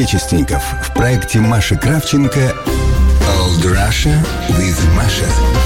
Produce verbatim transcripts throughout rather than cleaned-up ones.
Отечественников в проекте Маши Кравченко «Old Russia with Masha».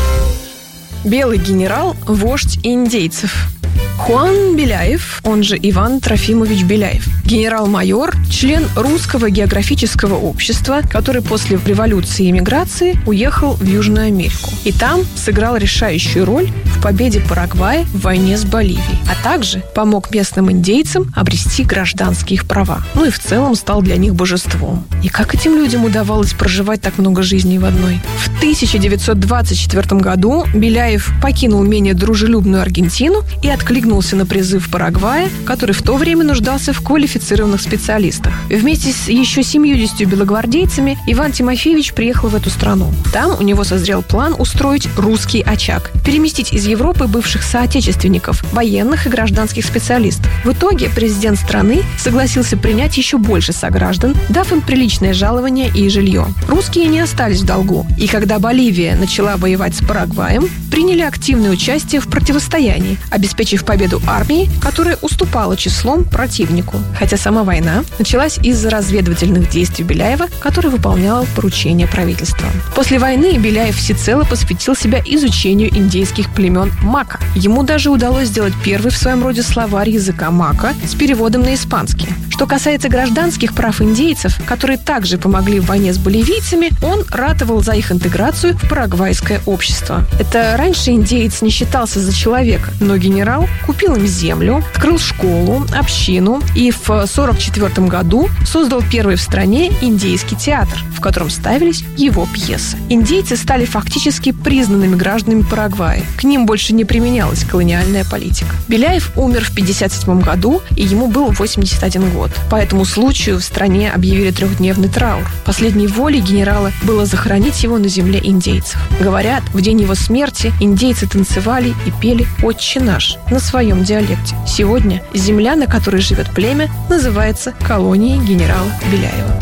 Белый генерал – вождь индейцев. Хуан Беляев, он же Иван Трофимович Беляев, генерал-майор, член Русского географического общества, который после революции и эмиграции уехал в Южную Америку. И там сыграл решающую роль в победе Парагвая в войне с Боливией, а также помог местным индейцам обрести гражданские их права. Ну и в целом стал для них божеством. И как этим людям удавалось проживать так много жизней в одной? В тысяча девятьсот двадцать четвёртом году Беляев покинул менее дружелюбную Аргентину и откликнулся на призыв Парагвая, который в то время нуждался в квалифицированных специалистах. Вместе с еще семьюдесятью белогвардейцами Иван Тимофеевич приехал в эту страну. Там у него созрел план устроить русский очаг, переместить из Европы бывших соотечественников, военных и гражданских специалистов. В итоге президент страны согласился принять еще больше сограждан, дав им приличное жалование и жилье. Русские не остались в долгу, и когда Боливия начала воевать с Парагваем, приняли активное участие в противостоянии, обеспечив победу армии, которая уступала числом противнику. Хотя сама война началась из-за разведывательных действий Беляева, который выполнял поручения правительства. После войны Беляев всецело посвятил себя изучению индейских племен Мака. Ему даже удалось сделать первый в своем роде словарь языка Мака с переводом на испанский. Что касается гражданских прав индейцев, которые также помогли в войне с боливийцами, он ратовал за их интеграцию в парагвайское общество. Это раньше индеец не считался за человека, но генерал купил им землю, открыл школу, общину и в сорок четвёртом году создал первый в стране индейский театр, в котором ставились его пьесы. Индейцы стали фактически признанными гражданами Парагвая. К ним больше не применялась колониальная политика. Беляев умер в пятьдесят седьмом году, и ему был восемьдесят один год. По этому случаю в стране объявили трехдневный траур. Последней волей генерала было захоронить его на земле индейцев. Говорят, в день его смерти индейцы танцевали и пели «Отче наш» на своем диалекте. Сегодня земля, на которой живет племя, называется колонией генерала Беляева.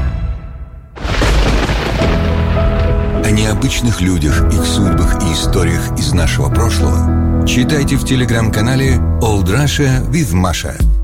О необычных людях, их судьбах и историях из нашего прошлого читайте в телеграм-канале «Old Russia with Masha».